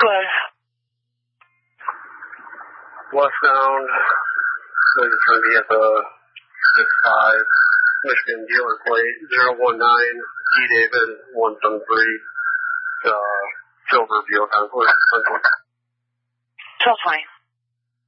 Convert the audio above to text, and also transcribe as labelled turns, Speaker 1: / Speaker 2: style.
Speaker 1: Go ahead.
Speaker 2: Westbound. There's a turn at the 65 Michigan dealer plate 019 D David 173 Silver Buick Encore.
Speaker 1: 1220.